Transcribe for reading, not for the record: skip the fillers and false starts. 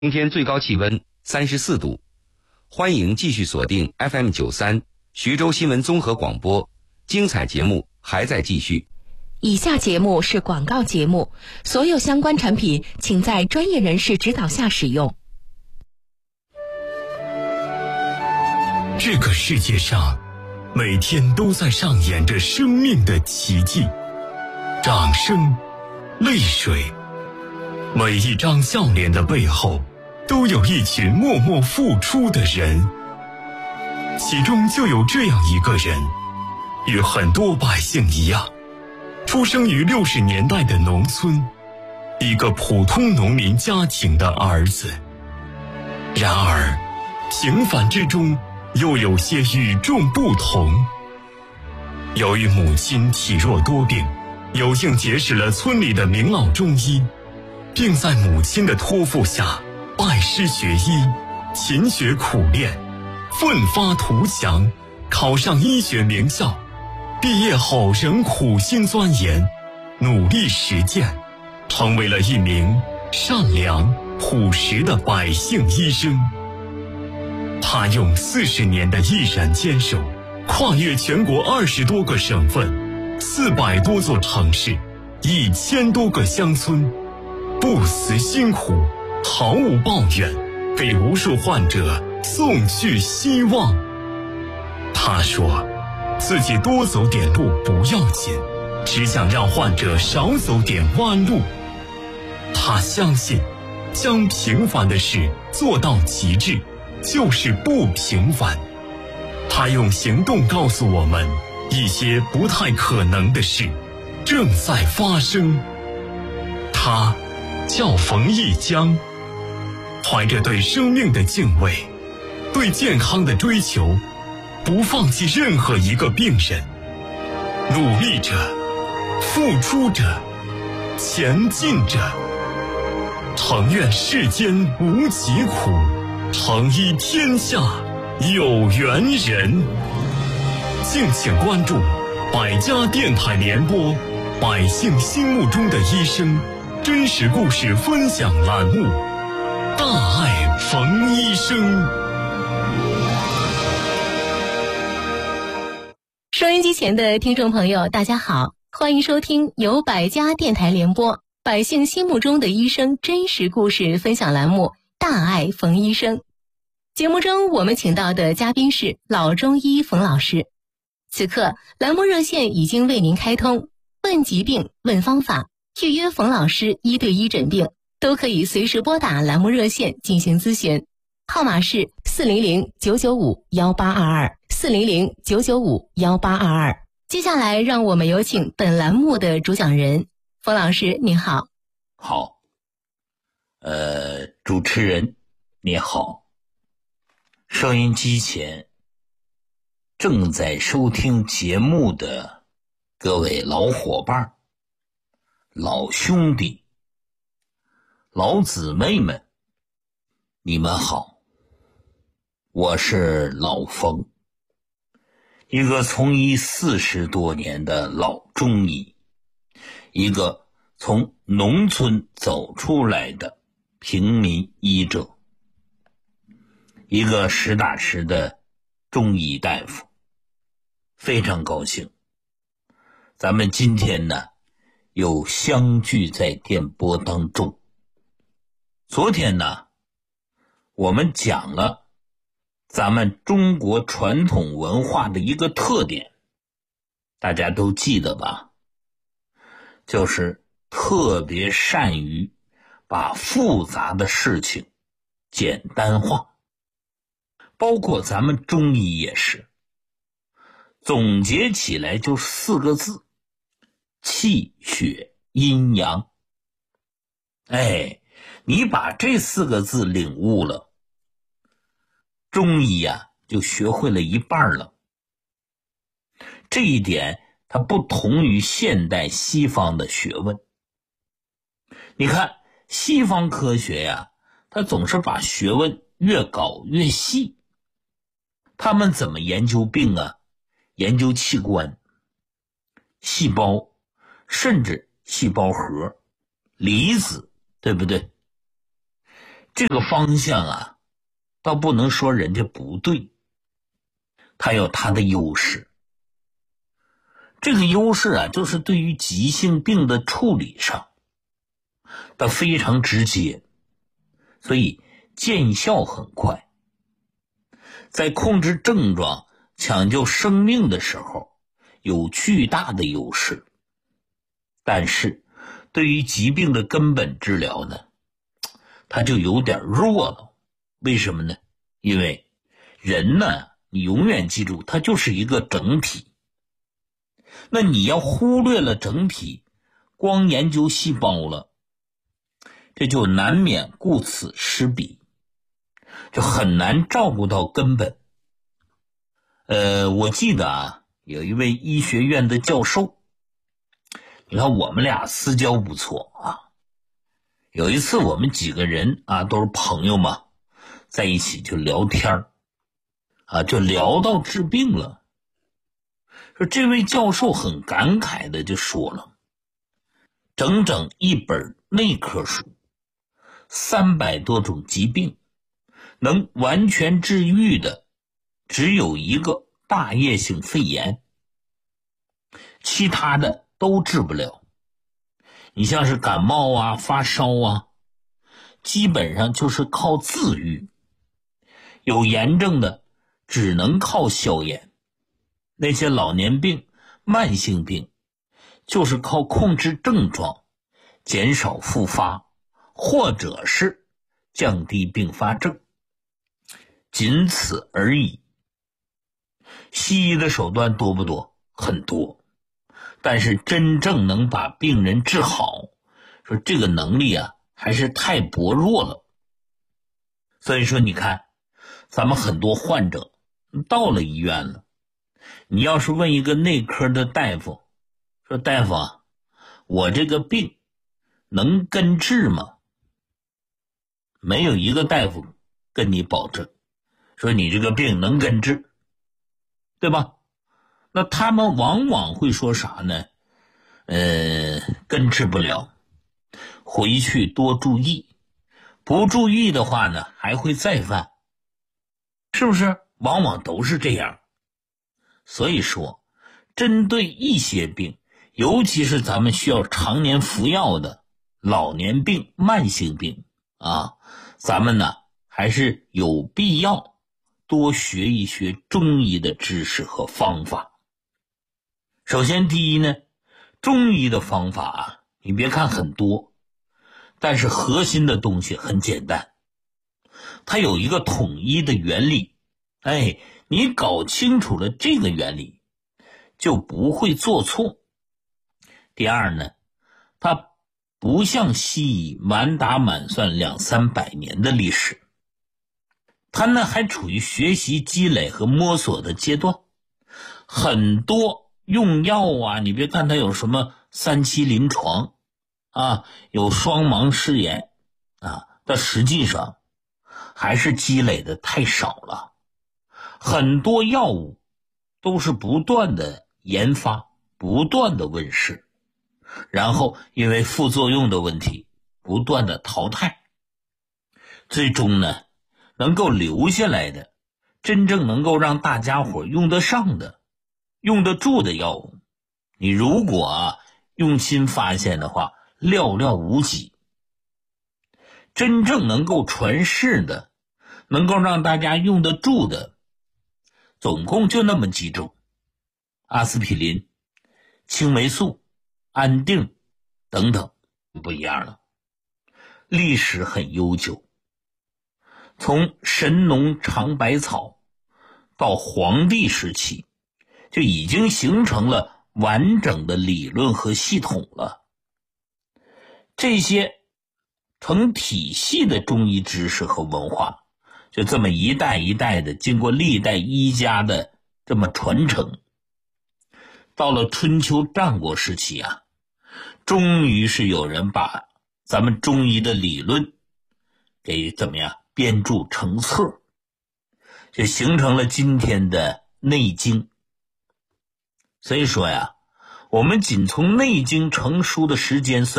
今天最高气温34度，欢迎继续锁定 FM93 徐州新闻综合广播，精彩节目还在继续。 以下节目是广告节目，所有相关产品请在专业人士指导下使用。 这个世界上每天都在上演着生命的奇迹，掌声，泪水，每一张笑脸的背后都有一群默默付出的人，其中就有这样一个人，与很多百姓一样，出生于60年代的农村，一个普通农民家庭的儿子。然而平凡之中又有些与众不同。由于母亲体弱多病，有幸结识了村里的名老中医，并在母亲的托付下拜师学医，勤学苦练，奋发图强，考上医学名校。毕业后仍苦心钻研，努力实践，成为了一名善良朴实的百姓医生。他用40年的毅然坚守，跨越全国20多个省份，400多座城市，1000多个乡村，不辞辛苦，毫无抱怨，给无数患者送去希望。他说自己多走点路不要紧，只想让患者少走点弯路。他相信将平凡的事做到极致就是不平凡。他用行动告诉我们，一些不太可能的事正在发生。他叫冯一江，怀着对生命的敬畏，对健康的追求，不放弃任何一个病人，努力着，付出着，前进着。诚愿世间无疾苦，诚医天下有缘人。敬请关注百家电台联播百姓心目中的医生真实故事分享栏目，大爱冯医生。 收音机前的听众朋友大家好，欢迎收听由百家电台联播百姓心目中的医生真实故事分享栏目，大爱冯医生。节目中我们请到的嘉宾是老中医冯老师。此刻栏目热线已经为您开通，问疾病问方法，预约冯老师1对1诊病，都可以随时拨打栏目热线进行咨询，号码是400-995-1822 400-995-1822。接下来让我们有请本栏目的主讲人冯老师，您好。 好，主持人你好，收音机前正在收听节目的各位老伙伴、老兄弟、老姊妹们，你们好，我是老冯，一个从医40多年的老中医，一个从农村走出来的平民医者，一个实打实的中医大夫。非常高兴咱们今天呢又相聚在电波当中。昨天呢我们讲了咱们中国传统文化的一个特点，大家都记得吧，就是特别善于把复杂的事情简单化，包括咱们中医也是，总结起来就4个字：气血阴阳。你把这4个字领悟了，中医就学会了一半了。这一点它不同于现代西方的学问。你看西方科学它总是把学问越搞越细。他们怎么研究病研究器官、细胞，甚至细胞核、离子，对不对？ 这个方向啊，倒不能说人家不对，它有它的优势。这个优势啊，就是对于急性病的处理上，它非常直接，所以见效很快。在控制症状、抢救生命的时候，有巨大的优势。但是，对于疾病的根本治疗呢，它就有点弱了。为什么呢？因为人呢，你永远记住，它就是一个整体。那你要忽略了整体，光研究细胞了，这就难免顾此失彼，就很难照顾到根本。我记得啊，有一位医学院的教授，你看我们俩私交不错啊。有一次我们几个人啊，都是朋友嘛，在一起就聊天啊，就聊到治病了。说这位教授很感慨的就说了，整整一本内科书，300多种疾病，能完全治愈的只有一个大叶性肺炎，其他的都治不了。你像是感冒啊、发烧啊，基本上就是靠自愈，有炎症的只能靠消炎。那些老年病、慢性病，就是靠控制症状，减少复发，或者是降低并发症，仅此而已。西医的手段多不多？很多。但是真正能把病人治好，说这个能力啊，还是太薄弱了。所以说你看，咱们很多患者到了医院了，你要是问一个内科的大夫，说大夫啊，我这个病能根治吗？没有一个大夫跟你保证说你这个病能根治，对吧？那他们往往会说啥呢？根治不了，回去多注意，不注意的话呢，还会再犯，是不是？往往都是这样。所以说，针对一些病，尤其是咱们需要常年服药的老年病、慢性病啊，咱们呢还是有必要多学一学中医的知识和方法。首先第一呢，中医的方法啊，你别看很多，但是核心的东西很简单，它有一个统一的原理。你搞清楚了这个原理，就不会做错。第二呢，它不像西医满打满算200-300年的历史，它呢还处于学习积累和摸索的阶段。很多用药啊，你别看它有什么3期临床啊，有双盲试验啊，但实际上还是积累的太少了。很多药物都是不断的研发，不断的问世，然后因为副作用的问题不断的淘汰，最终呢，能够留下来的，真正能够让大家伙用得上的、用得住的药物，你如果用心发现的话，寥寥无几。真正能够传世的，能够让大家用得住的，总共就那么几种：阿司匹林、青霉素、安定等等，不一样了。历史很悠久，从神农尝百草到黄帝时期，就已经形成了完整的理论和系统了。这些成体系的中医知识和文化，就这么一代一代的经过历代医家的这么传承，到了春秋战国时期啊，终于是有人把咱们中医的理论给怎么样编著成册，就形成了今天的内经。所以说呀，我们仅从内经成书的时间算